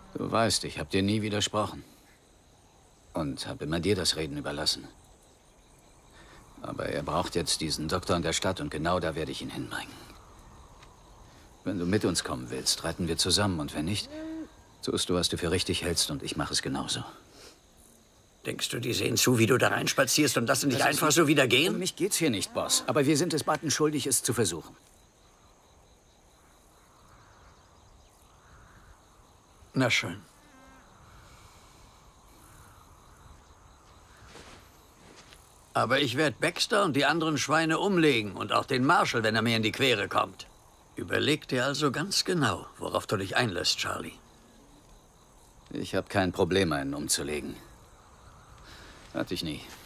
Du weißt, ich habe dir nie widersprochen. Und habe immer dir das Reden überlassen. Aber er braucht jetzt diesen Doktor in der Stadt und genau da werde ich ihn hinbringen. Wenn du mit uns kommen willst, reiten wir zusammen. Und wenn nicht, tust du, was du für richtig hältst und ich mache es genauso. Denkst du, die sehen zu, wie du da reinspazierst und lassen dich einfach so wieder gehen? Um mich geht's hier nicht, Boss. Aber wir sind es Button schuldig, es zu versuchen. Na schön. Aber ich werde Baxter und die anderen Schweine umlegen und auch den Marshal, wenn er mir in die Quere kommt. Überleg dir also ganz genau, worauf du dich einlässt, Charlie. Ich habe kein Problem, einen umzulegen. Hatte ich nie.